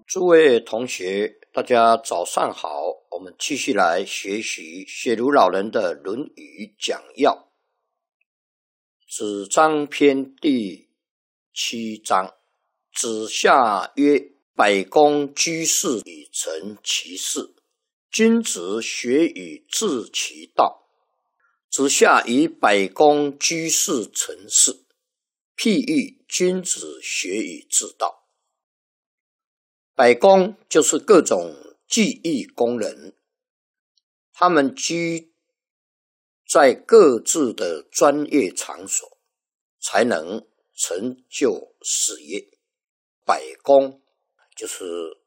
诸位同学，大家早上好，我们继续来学习学儒老人的《论语》讲要。子张篇第7章，子夏曰：百工居士以成其事，君子学以致其道。子夏以百工居士成事，譬喻君子学以致道。百工就是各种技艺工人，他们居在各自的专业场所，才能成就事业。百工就是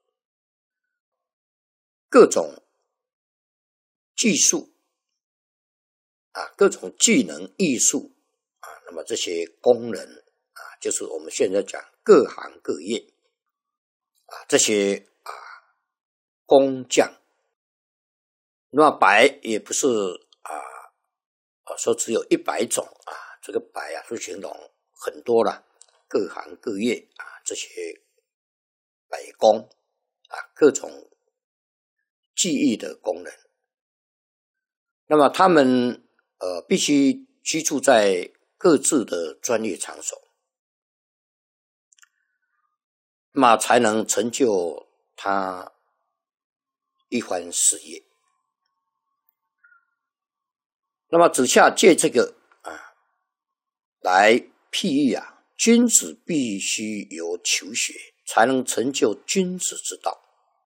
各种技术各种技能艺术那么这些工人就是我们现在讲各行各业这些工匠。那么百也不是说只有100种这个百是形容很多了，各行各业这些百工各种技艺的工人。那么他们必须居住在各自的专业场所，那么才能成就他一番事业。那么子夏借这个来譬喻君子必须有求学，才能成就君子之道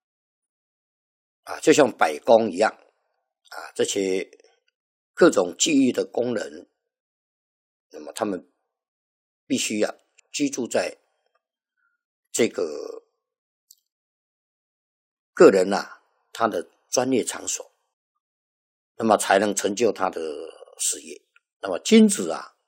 就像百工一样这些各种技艺的工人，那么他们必须居住在这个个人他的专业场所，那么才能成就他的事业。那么君子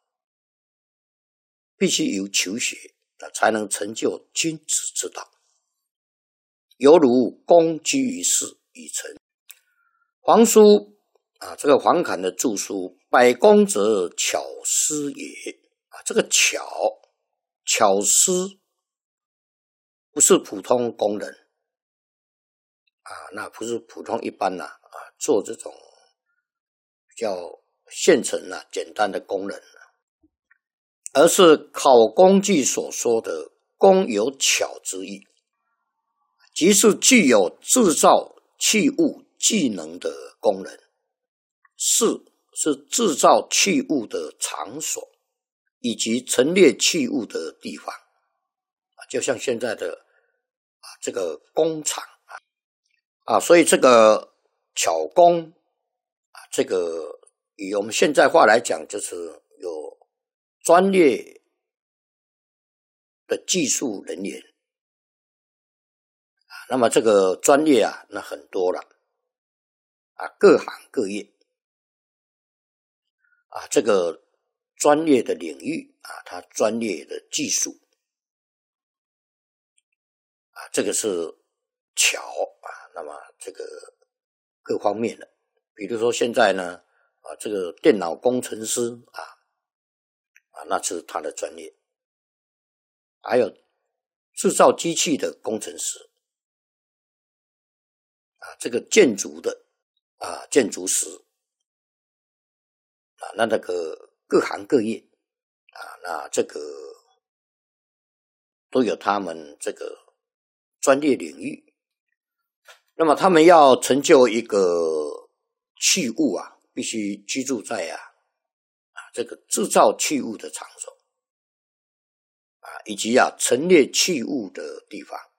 必须有求学才能成就君子之道。犹如工居于室以成。黄书这个黄侃的著书，百工则巧思也这个巧思不是普通工人那不是普通一般做这种比较现成简单的工人而是考工具所说的工有巧之意，即是具有制造器物技能的工人。室是制造器物的场所，以及陈列器物的地方就像现在的这个工厂所以这个巧工这个以我们现在话来讲，就是有专业的技术人员那么这个专业那很多了各行各业这个专业的领域它专业的技术这个是巧那么这个各方面的，比如说现在呢这个电脑工程师那是他的专业，还有制造机器的工程师这个建筑的建筑师那个各行各业那这个都有他们这个专业领域。那么他们要成就一个器物必须居住在这个制造器物的场所以及陈列器物的地方